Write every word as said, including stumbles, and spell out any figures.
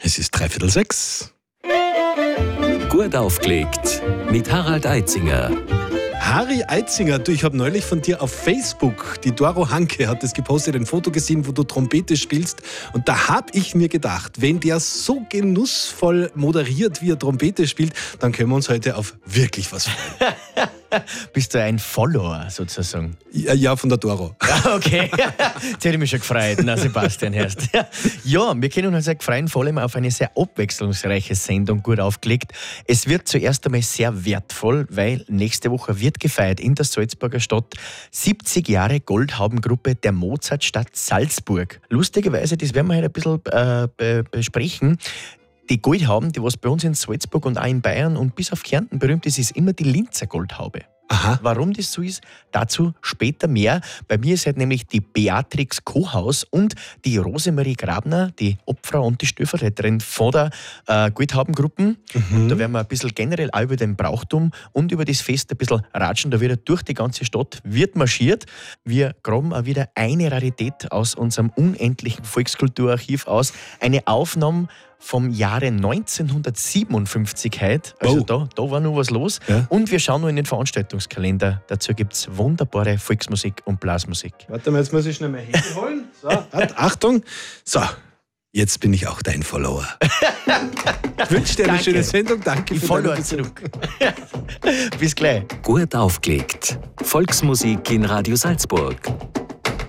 Es ist dreiviertel sechs. Gut aufgelegt mit Harald Eitzinger. Harry Eitzinger, du, ich habe neulich von dir auf Facebook, die Doro Hanke hat das gepostet, ein Foto gesehen, wo du Trompete spielst. Und da habe ich mir gedacht, wenn der so genussvoll moderiert, wie er Trompete spielt, dann können wir uns heute auf wirklich was freuen. Bist du ein Follower sozusagen? Ja, ja, von der Doro. Ja, okay. Jetzt hätte ich mich schon gefreut, na Sebastian Herst. Ja, wir können uns sehr gefreuen, vor allem auf eine sehr abwechslungsreiche Sendung, gut aufgelegt. Es wird zuerst einmal sehr wertvoll, weil nächste Woche wird gefeiert in der Salzburger Stadt siebzig Jahre Goldhaubengruppe der Mozartstadt Salzburg. Lustigerweise, das werden wir heute ein bisschen äh, be- besprechen. Die Goldhauben, die was bei uns in Salzburg und auch in Bayern und bis auf Kärnten berühmt ist, ist immer die Linzer Goldhaube. Aha. Warum das so ist, dazu später mehr. Bei mir ist halt nämlich die Beatrix Kohaus und die Rosemarie Grabner, die Obfrau und die Stellvertreterin von der äh, Goldhaubengruppen. Mhm. Und da werden wir ein bisschen generell auch über den Brauchtum und über das Fest ein bisschen ratschen. Da wird durch die ganze Stadt wird marschiert. Wir graben auch wieder eine Rarität aus unserem unendlichen Volkskulturarchiv aus. Eine Aufnahme vom Jahre neunzehnhundertsiebenundfünfzig heute. Also Oh. da, da war noch was los. Ja. Und wir schauen noch in den Veranstaltungskalender. Dazu gibt es wunderbare Volksmusik und Blasmusik. Warte mal, jetzt muss ich schnell mein Handy holen. So, halt, Achtung. So, jetzt bin ich auch dein Follower. Ich wünsche dir eine Danke. schöne Sendung. Danke Ich für folge deinen Besuch. zurück. Bis gleich. Gut aufgelegt. Volksmusik in Radio Salzburg.